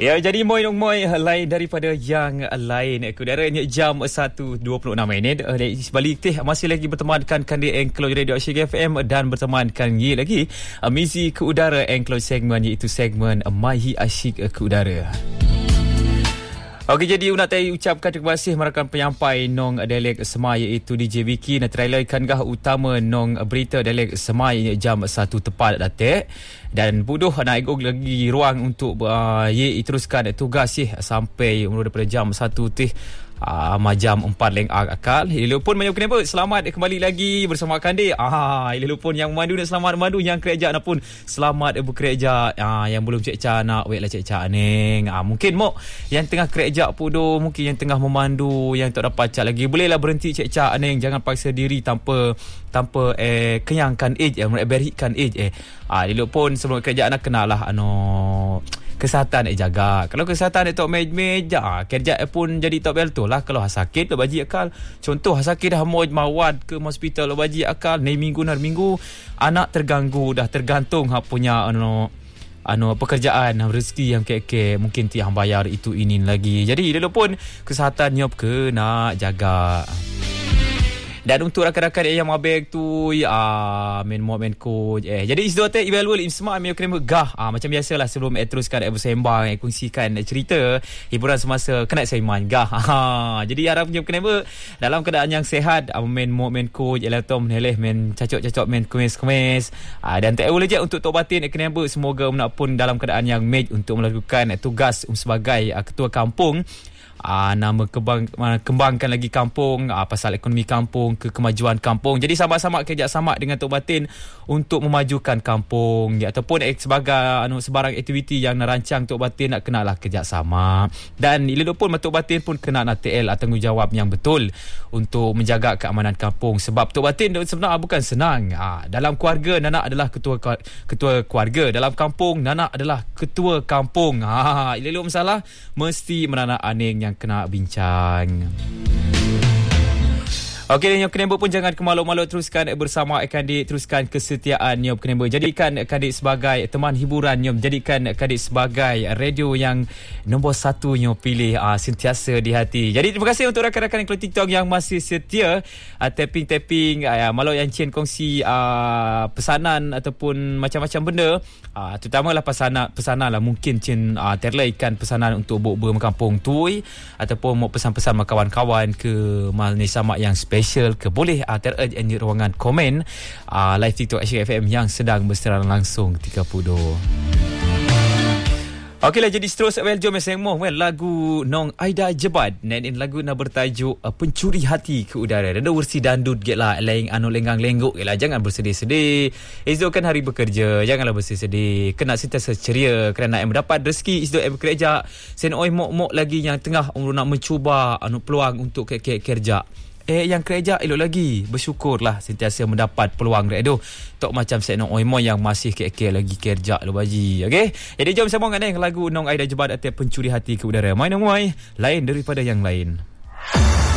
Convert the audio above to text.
Ya, jadi moi lain daripada yang lain. Kudaranya jam 1.26 Sebalik teh masih lagi bertemankan Kandi Enclose Radio Asyik FM dan bertemankan ye lagi misi ke udara Enclose segmen, iaitu segmen Mahi Asyik ke Udara. Okey, jadi nak ucapkan terima kasih merakan penyampai nong Dialek Semai, iaitu DJ Vicky, nak trailerkan gah utama nong berita Dialek Semai jam 1 tepat datik. Dan buduh nak ikut lagi ruang untuk ye teruskan tugas sampai umur daripada jam 1 teh jam 4 leng akal. Ilmu pun banyak kenapa selamat kembali lagi bersama Kandi. Ilmu pun yang memandu nak selamat memandu, yang kerja nak pun selamat bekerja. Yang belum cek-cek nak wait lah cek-cek neng. Mungkin mo yang tengah kerja pudo, mungkin yang tengah memandu yang tak dapat cek lagi, bolehlah berhenti cek-cek neng. Jangan paksa diri tanpa kenyangkan age, berikan age. Ilmu pun sebelum kerja nak kenalah kesihatan jaga. Kalau kesihatan tok meja kerja pun jadi tok bel tu lah. Kalau sakit lo baji akal. Contoh sakit dah mau mawad ke hospital lo baji akal. Ni minggu anak terganggu, dah tergantung punya pekerjaan, rezeki yang kek mungkin tiang bayar itu ini lagi. Jadi dulu pun kesihatan nyop kena jaga. Dan untuk rakan-rakan yang mabek tu main coach jadi isdo te evaluate imsma me kena gah macam biasalah sebelum teruskan bersembang kongsikan cerita hiburan semasa kena saiman gah. Jadi harap jom kena dalam keadaan yang sihat, main coach elatom neleh main cacok main kemes dan tak boleh je untuk tok batin kena semoga nak pun dalam keadaan yang mate untuk melakukan tugas sebagai ketua kampung. Nama kembangkan lagi kampung, pasal ekonomi kampung, kemajuan kampung. Jadi sama-sama kerjasama dengan Tok Batin untuk memajukan kampung ataupun sebagai sebarang aktiviti yang narancang Tok Batin nak kenalah kerjasama. Dan ila pun Tok Batin pun kena nak TL tanggungjawab yang betul untuk menjaga keamanan kampung. Sebab Tok Batin sebenarnya bukan senang. Dalam keluarga Nana adalah ketua keluarga, dalam kampung Nana adalah ketua kampung. Ila masalah mesti menana aneng yang kena bincang. Okey, Nyop Kenemba pun jangan kemalu-malu, teruskan bersama Kandi, teruskan kesetiaan Nyop Kenemba. Jadikan Kandi sebagai teman hiburan Nyop, jadikan Kandi sebagai radio yang nombor 1 Nyop pilih sentiasa di hati. Jadi terima kasih untuk rakan-rakan yang TikTok yang masih setia tapping malu yang cien kongsi pesanan ataupun macam-macam benda, terutamalah pesanan lah, mungkin cien terlaikan pesanan untuk berkampung tui ataupun mau pesan-pesan kawan-kawan ke mana sama yang special ke, boleh teraj di ruangan komen live TikTok Asyik FM yang sedang bersiaran langsung 30. Okeylah, jadi terus jom sengmoh lagu nong Aida Jebat. Nen lagu na bertajuk Pencuri Hati ke Udara. Ada versi dandut gelah leng lenggang lengguk gelah. Jangan bersedih-sedih. Izdo kan hari bekerja, janganlah bersedih-sedih. Kena sentiasa ceria kerana mendapat rezeki izdo bekerja. Sen mok lagi yang tengah nak mencuba peluang untuk kerja. Yang kerja elok lagi, bersyukurlah sentiasa mendapat peluang redo. Tok macam saya nong oimo yang masih lagi kerja lo baji. Okey, jadi jom sambung dengan lagu nong Aida Jebat atau Pencuri Hati ke Udara. Main lain daripada yang lain.